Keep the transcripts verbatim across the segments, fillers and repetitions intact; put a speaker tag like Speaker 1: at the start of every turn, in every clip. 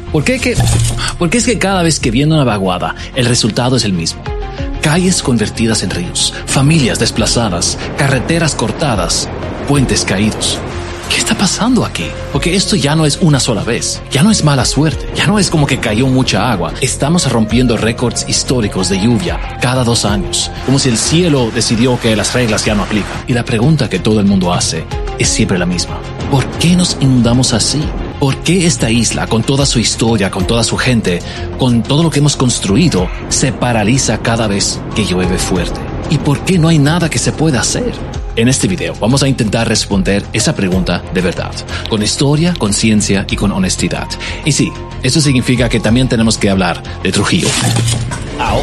Speaker 1: ¿Por qué que, porque es que cada vez que viene una vaguada, el resultado es el mismo. Calles convertidas en ríos, familias desplazadas, carreteras cortadas, puentes caídos. ¿Qué está pasando aquí? Porque esto ya no es una sola vez, ya no es mala suerte, ya no es como que cayó mucha agua. Estamos rompiendo récords históricos de lluvia cada dos años, como si el cielo decidió que las reglas ya no aplican. Y la pregunta que todo el mundo hace es siempre la misma. ¿Por qué nos inundamos así? ¿Por qué esta isla, con toda su historia, con toda su gente, con todo lo que hemos construido, se paraliza cada vez que llueve fuerte? ¿Y por qué no hay nada que se pueda hacer? En este video vamos a intentar responder esa pregunta de verdad, con historia, con ciencia y con honestidad. Y sí, eso significa que también tenemos que hablar de Trujillo. ¡Au!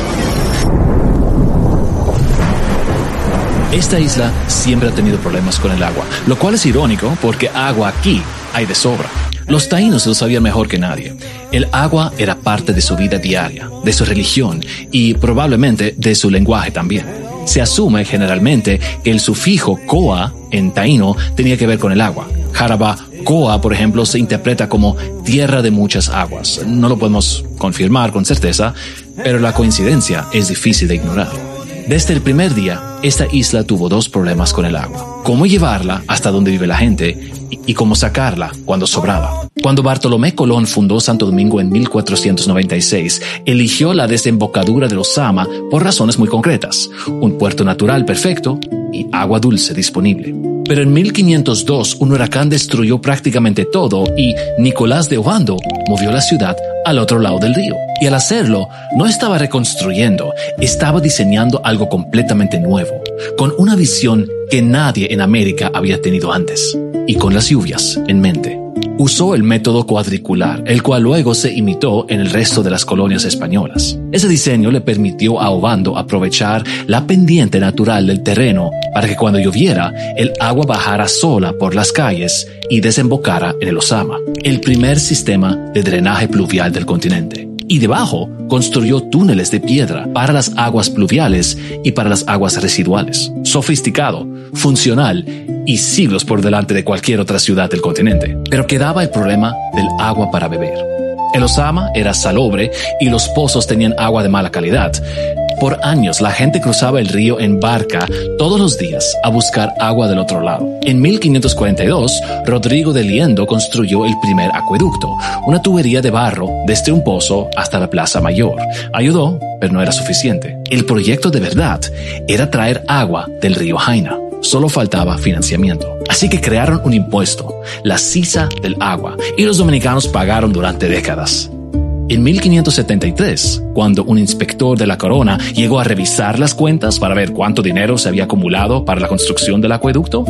Speaker 1: Esta isla siempre ha tenido problemas con el agua, lo cual es irónico porque agua aquí hay de sobra. Los taínos lo sabían mejor que nadie. El agua era parte de su vida diaria, de su religión y probablemente de su lenguaje también. Se asume generalmente que el sufijo coa en taíno tenía que ver con el agua. Jaraba coa, por ejemplo, se interpreta como tierra de muchas aguas. No lo podemos confirmar con certeza, pero la coincidencia es difícil de ignorar. Desde el primer día, esta isla tuvo dos problemas con el agua. Cómo llevarla hasta donde vive la gente y, y cómo sacarla cuando sobraba. Cuando Bartolomé Colón fundó Santo Domingo en mil cuatrocientos noventa y seis, eligió la desembocadura de los Sama por razones muy concretas. Un puerto natural perfecto y agua dulce disponible. Pero en mil quinientos dos un huracán destruyó prácticamente todo y Nicolás de Obando movió la ciudad al otro lado del río. Y al hacerlo, no estaba reconstruyendo, estaba diseñando algo completamente nuevo, con una visión que nadie en América había tenido antes, y con las lluvias en mente. Usó el método cuadricular, el cual luego se imitó en el resto de las colonias españolas. Ese diseño le permitió a Obando aprovechar la pendiente natural del terreno para que cuando lloviera, el agua bajara sola por las calles y desembocara en el Ozama, el primer sistema de drenaje pluvial del continente. Y debajo construyó túneles de piedra para las aguas pluviales y para las aguas residuales. Sofisticado, funcional y siglos por delante de cualquier otra ciudad del continente. Pero quedaba el problema del agua para beber. El Ozama era salobre y los pozos tenían agua de mala calidad. Por años la gente cruzaba el río en barca todos los días a buscar agua del otro lado. En mil quinientos cuarenta y dos, Rodrigo de Liendo construyó el primer acueducto, una tubería de barro desde un pozo hasta la Plaza Mayor. Ayudó, pero no era suficiente. El proyecto de verdad era traer agua del río Jaina. Solo faltaba financiamiento. Así que crearon un impuesto, la Sisa del Agua, y los dominicanos pagaron durante décadas. En mil quinientos setenta y tres, cuando un inspector de la corona llegó a revisar las cuentas para ver cuánto dinero se había acumulado para la construcción del acueducto,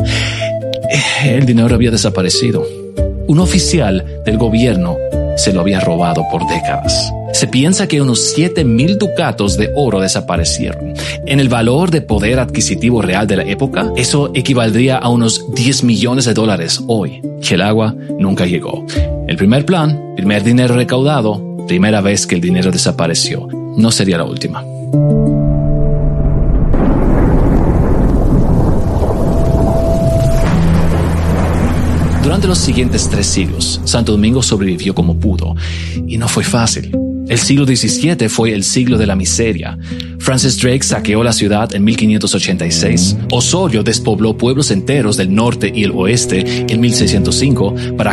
Speaker 1: el dinero había desaparecido. Un oficial del gobierno se lo había robado por décadas. Se piensa que unos siete mil ducatos de oro desaparecieron. En el valor de poder adquisitivo real de la época, eso equivaldría a unos diez millones de dólares hoy. Y el agua nunca llegó. El primer plan, primer dinero recaudado, primera vez que el dinero desapareció. No sería la última. Durante los siguientes tres siglos, Santo Domingo sobrevivió como pudo, y no fue fácil. El siglo diecisiete fue el siglo de la miseria. Francis Drake saqueó la ciudad en mil quinientos ochenta y seis. Osorio despobló pueblos enteros del norte y el oeste en mil seiscientos cinco para